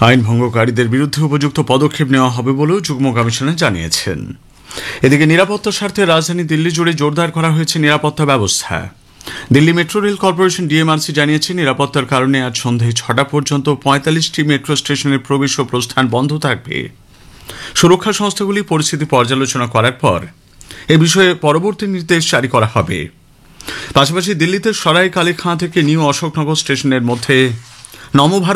আইন ভঙ্গকারীদের বিরুদ্ধে উপযুক্ত পদক্ষেপ নেওয়া হবে বলেও যুগ্ম কমিশনার জানিয়েছেন। এদিকে নিরাপত্তার স্বার্থে রাজধানী দিল্লি জুড়ে জোরদার করা হয়েছে নিরাপত্তা ব্যবস্থা। Delhi metro rail corporation DMRC জানিয়েছে, নিরাপত্তার কারণে আজ সন্ধ্যে 6টা পর্যন্ত 45টি মেট্রো স্টেশনের প্রবেশ ও প্রস্থান বন্ধ থাকবে। সুরক্ষা সংস্থাগুলি পরিস্থিতি পর্যালোচনা করার পর এ বিষয়ে পরবর্তী নির্দেশ জারি করা হবে। পাশাপাশি দিল্লিতে সরাই কালী খাঁ থেকে নিউ অশোকনগর স্টেশনের মধ্যে নবভারত